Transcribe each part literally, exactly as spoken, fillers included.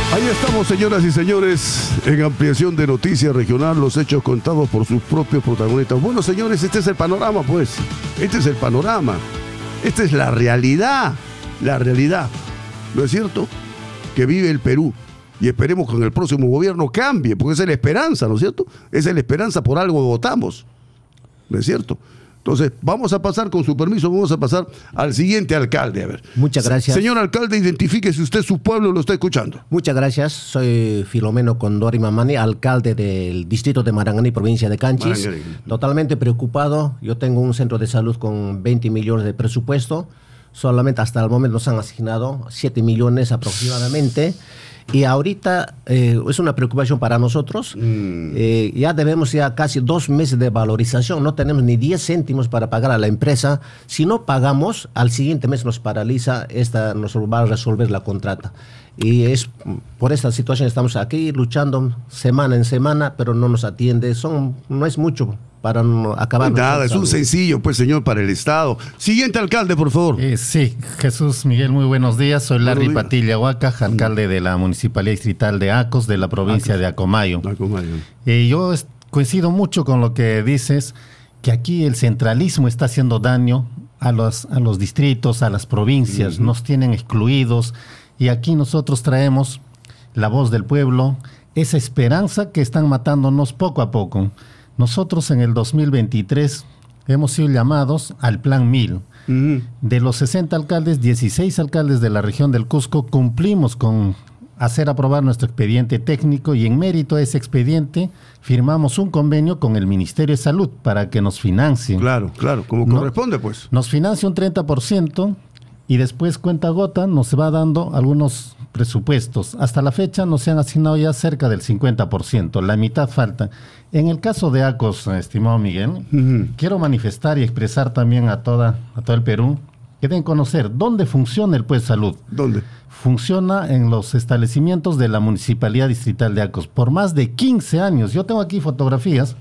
Ahí estamos, señoras y señores, en ampliación de Noticias Regional, los hechos contados por sus propios protagonistas. Bueno, señores, este es el panorama, pues. Este es el panorama. Esta es la realidad. La realidad. ¿No es cierto? Que vive el Perú. Y esperemos que en el próximo gobierno cambie, porque esa es la esperanza, ¿no es cierto? Esa es la esperanza, por algo votamos. ¿No es cierto? Entonces, vamos a pasar, con su permiso, vamos a pasar al siguiente alcalde. A ver. Muchas gracias. Señor alcalde, identifique si usted, su pueblo, lo está escuchando. Muchas gracias. Soy Filomeno Condori Mamani, alcalde del distrito de Maranganí, provincia de Canchis. Maranganí. Totalmente preocupado. Yo tengo un centro de salud con veinte millones de presupuesto. Solamente hasta el momento nos han asignado siete millones aproximadamente. Y ahorita eh, es una preocupación para nosotros. Mm. Eh, ya debemos ya casi dos meses de valorización. No tenemos ni diez céntimos para pagar a la empresa. Si no pagamos, al siguiente mes nos paraliza, esta nos va a resolver la contrata. Y es por esta situación estamos aquí luchando semana en semana, pero no nos atiende. Son, no es mucho para no acabar. Nada, es un sencillo, pues, señor, para el Estado. Siguiente alcalde, por favor. Eh, sí, Jesús Miguel, muy buenos días. Soy Larry Patilla Huaca, alcalde de la Municipalidad Distrital de Acos, de la provincia Acos. de Acomayo. Acomayo. Eh, yo coincido mucho con lo que dices, que aquí el centralismo está haciendo daño a los, a los distritos, a las provincias, uh-huh. Nos tienen excluidos, y aquí nosotros traemos la voz del pueblo, esa esperanza que están matándonos poco a poco. Nosotros en el dos mil veintitrés hemos sido llamados al Plan Mil. Uh-huh. De los sesenta alcaldes, dieciséis alcaldes de la región del Cusco cumplimos con hacer aprobar nuestro expediente técnico, y en mérito a ese expediente firmamos un convenio con el Ministerio de Salud para que nos financien. Claro, claro, como no, corresponde, pues. Nos financia un treinta por ciento y después cuenta gota nos va dando algunos presupuestos. Hasta la fecha nos se han asignado ya cerca del cincuenta por ciento, la mitad falta. En el caso de Acos, estimado Miguel, uh-huh. quiero manifestar y expresar también a, toda, a todo el Perú que deben conocer dónde funciona el puesto de salud. ¿Dónde? Funciona en los establecimientos de la Municipalidad Distrital de Acos por más de quince años. Yo tengo aquí fotografías,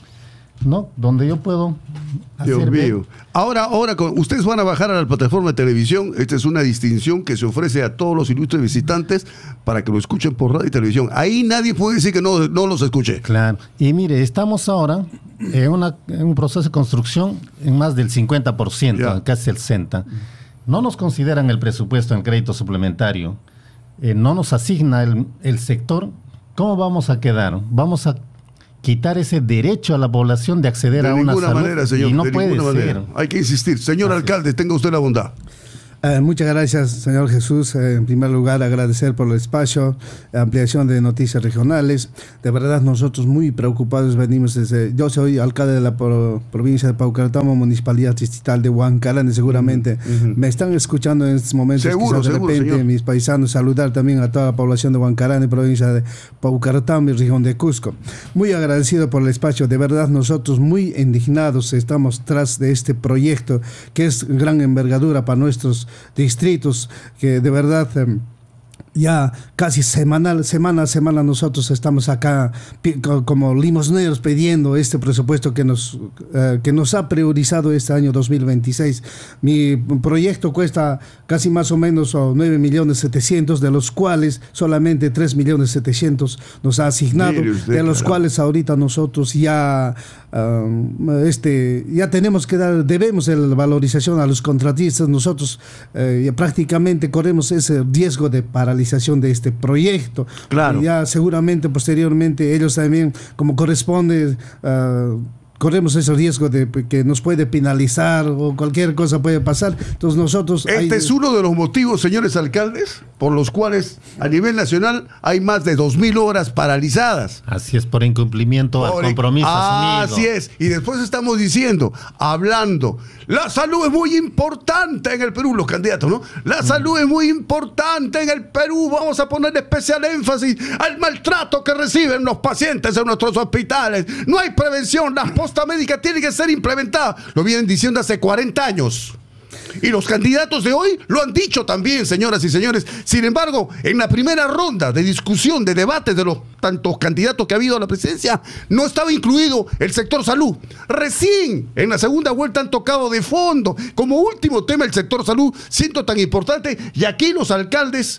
¿no? Donde yo puedo Dios hacer mío. ver. Ahora, ahora ustedes van a bajar a la plataforma de televisión. Esta es una distinción que se ofrece a todos los ilustres visitantes para que lo escuchen por radio y televisión. Ahí nadie puede decir que no, no los escuche. Claro. Y mire, estamos ahora en, una, en un proceso de construcción en más del cincuenta por ciento, yeah. casi el sesenta por ciento. No nos consideran el presupuesto en crédito suplementario. Eh, no nos asigna el, el sector. ¿Cómo vamos a quedar? Vamos a quitar ese derecho a la población de acceder de a una salud. Manera, señor, y no de puede ninguna ser. Manera. Hay que insistir. Señor Gracias. alcalde, tenga usted la bondad. Eh, muchas gracias, señor Jesús. Eh, en primer lugar, agradecer por el espacio, ampliación de noticias regionales. De verdad, nosotros muy preocupados venimos desde... Yo soy alcalde de la pro, provincia de Paucartambo, Municipalidad Distrital de Huancaraní. Seguramente uh-huh. me están escuchando en estos momentos. Seguro, quizás de seguro, repente, señor. mis paisanos, saludar también a toda la población de Huancaraní, provincia de Paucartambo y región de Cusco. Muy agradecido por el espacio. De verdad, nosotros muy indignados estamos tras de este proyecto que es gran envergadura para nuestros distritos, que de verdad eh, ya casi semanal, semana a semana nosotros estamos acá como limosneros pidiendo este presupuesto que nos, eh, que nos ha priorizado este año dos mil veintiséis. Mi proyecto cuesta casi más o menos oh, nueve millones setecientos, de los cuales solamente tres millones setecientos nos ha asignado, usted, de los claro. cuales ahorita nosotros ya um, este, ya tenemos que dar, debemos la valorización a los contratistas. Nosotros eh, prácticamente corremos ese riesgo de paralización de este proyecto. Claro. Y ya seguramente posteriormente ellos también, como corresponde, uh, corremos ese riesgo de que nos puede penalizar o cualquier cosa puede pasar. Entonces nosotros... Este hay... es uno de los motivos, señores alcaldes, por los cuales a nivel nacional hay más de dos mil horas paralizadas. Así es, por incumplimiento por al compromiso ah, asumido. Así es. Y después estamos diciendo, hablando, la salud es muy importante en el Perú, los candidatos, ¿no? La mm. salud es muy importante en el Perú. Vamos a poner especial énfasis al maltrato que reciben los pacientes en nuestros hospitales. No hay prevención, las posta médica tiene que ser implementada. Lo vienen diciendo hace cuarenta años. Y los candidatos de hoy lo han dicho también, señoras y señores. Sin embargo, en la primera ronda de discusión, de debate de los tantos candidatos que ha habido a la presidencia, no estaba incluido el sector salud. Recién en la segunda vuelta han tocado de fondo, como último tema, el sector salud, siendo tan importante. Y aquí los alcaldes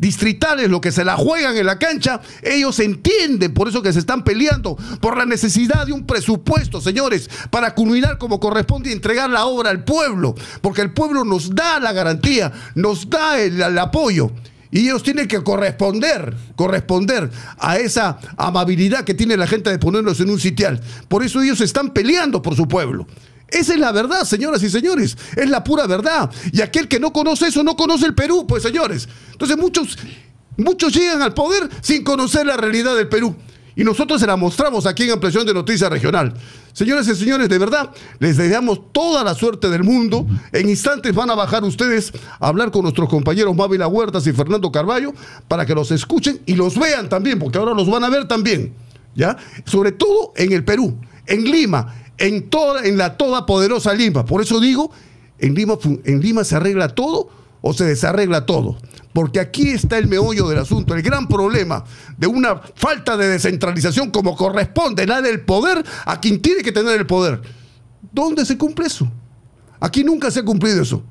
distritales, los que se la juegan en la cancha, ellos entienden, por eso que se están peleando por la necesidad de un presupuesto, señores, para culminar como corresponde y entregar la obra al pueblo, porque el pueblo nos da la garantía, nos da el, el apoyo. Y ellos tienen que corresponder, corresponder a esa amabilidad que tiene la gente de ponernos en un sitial. Por eso ellos están peleando por su pueblo. Esa es la verdad, señoras y señores. Es la pura verdad. Y aquel que no conoce eso, no conoce el Perú, pues, señores. Entonces muchos, muchos llegan al poder sin conocer la realidad del Perú. Y nosotros se la mostramos aquí en Ampliación de Noticias Regional. Señores y señores, de verdad, les deseamos toda la suerte del mundo. En instantes van a bajar ustedes a hablar con nuestros compañeros Mávila Huertas y Fernando Carballo para que los escuchen y los vean también, porque ahora los van a ver también, ¿ya? Sobre todo en el Perú, en Lima, en, toda, en la toda poderosa Lima. Por eso digo, en Lima, en Lima se arregla todo o se desarregla todo. Porque aquí está el meollo del asunto, el gran problema de una falta de descentralización como corresponde, la del poder a quien tiene que tener el poder. ¿Dónde se cumple eso? Aquí nunca se ha cumplido eso.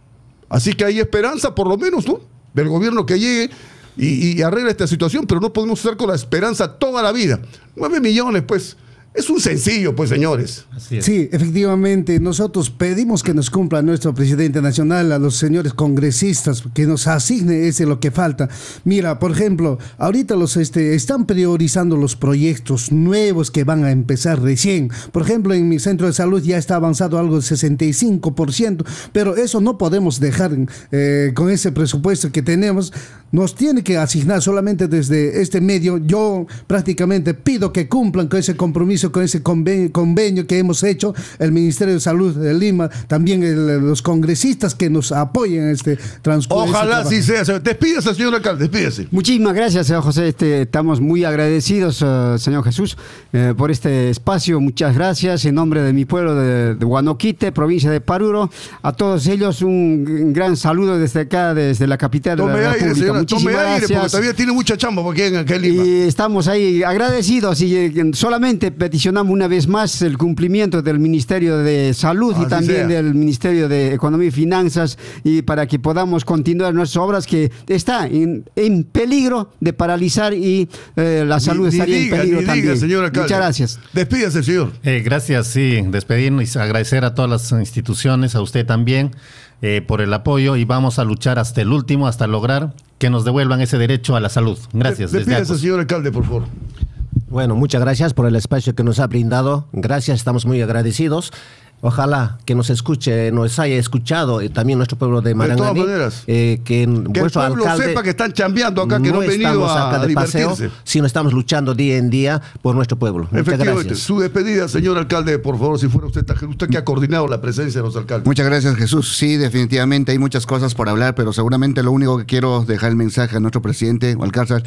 Así que hay esperanza, por lo menos, ¿no?, del gobierno que llegue y, y arregle esta situación, pero no podemos estar con la esperanza toda la vida. Nueve millones, pues. Es un sencillo, pues, señores. Así es. Sí, efectivamente, nosotros pedimos que nos cumpla nuestro presidente nacional, a los señores congresistas, que nos asigne ese lo que falta. Mira, por ejemplo, ahorita los este, están priorizando los proyectos nuevos que van a empezar recién. Por ejemplo, en mi centro de salud ya está avanzado algo del sesenta y cinco por ciento, pero eso no podemos dejar eh, con ese presupuesto que tenemos. Nos tiene que asignar solamente desde este medio. Yo prácticamente pido que cumplan con ese compromiso, con ese convenio, convenio que hemos hecho, el Ministerio de Salud de Lima, también el, los congresistas que nos apoyen en este transcurso. Ojalá así sea. Despídase, señor alcalde, despídase. Muchísimas gracias, señor José. Este, estamos muy agradecidos, uh, señor Jesús, eh, por este espacio. Muchas gracias. En nombre de mi pueblo de, de Huanoquite, provincia de Paruro, a todos ellos un gran saludo desde acá, desde la capital Tome de la aire, República. Señora, Muchísimas tome aire, gracias. porque todavía tiene mucha chamba porque en aquel Lima. Y estamos ahí agradecidos y eh, solamente peticionamos una vez más el cumplimiento del Ministerio de Salud Así y también sea. del Ministerio de Economía y Finanzas, y para que podamos continuar nuestras obras que está en, en peligro de paralizar y eh, la salud Ni- ni estaría diga, en peligro ni también. diga, señor alcalde. Muchas gracias. Despídase, señor. Eh, gracias, sí, despedirnos y agradecer a todas las instituciones, a usted también, eh, por el apoyo, y vamos a luchar hasta el último, hasta lograr que nos devuelvan ese derecho a la salud. Gracias. De- desde Despídase, Acos. señor alcalde, por favor. Bueno, muchas gracias por el espacio que nos ha brindado. Gracias, estamos muy agradecidos. Ojalá que nos escuche, nos haya escuchado y también nuestro pueblo de Marangani. De todas maneras. Eh, que Que el vuestro pueblo alcalde sepa que están chambeando acá, que no, no han venido estamos a, acá a de paseo, divertirse. sino estamos luchando día en día por nuestro pueblo. Muchas Efectivamente. gracias. Su despedida, señor alcalde, por favor, si fuera usted, usted que ha coordinado la presencia de los alcaldes. Muchas gracias, Jesús. Sí, definitivamente hay muchas cosas por hablar, pero seguramente lo único que quiero dejar el mensaje a nuestro presidente, Alcázar,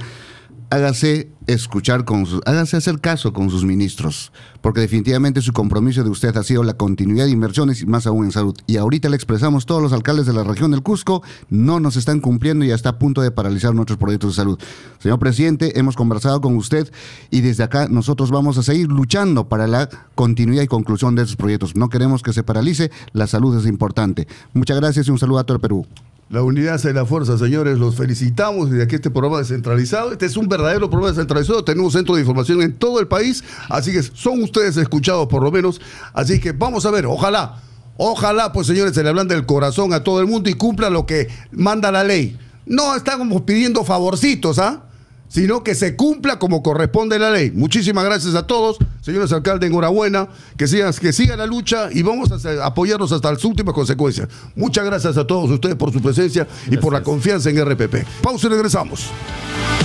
hágase escuchar con sus, hágase hacer caso con sus ministros, porque definitivamente su compromiso de usted ha sido la continuidad de inversiones y más aún en salud. Y ahorita le expresamos, todos los alcaldes de la región del Cusco no nos están cumpliendo y ya está a punto de paralizar nuestros proyectos de salud. Señor presidente, hemos conversado con usted y desde acá nosotros vamos a seguir luchando para la continuidad y conclusión de esos proyectos. No queremos que se paralice, la salud es importante. Muchas gracias y un saludo a todo el Perú. La unidad hace la fuerza, señores. Los felicitamos desde aquí este programa descentralizado. Este es un verdadero programa descentralizado. Tenemos centro de información en todo el país. Así que son ustedes escuchados por lo menos. Así que vamos a ver, ojalá, ojalá, pues señores, se le hablan del corazón a todo el mundo y cumpla lo que manda la ley. No estamos pidiendo favorcitos, ¿ah? Sino que se cumpla como corresponde la ley. Muchísimas gracias a todos. Señores alcaldes, enhorabuena. Que sigan, que siga la lucha y vamos a hacer, apoyarnos hasta las últimas consecuencias. Muchas gracias a todos ustedes por su presencia y Gracias. por la confianza en R P P. Pausa y regresamos.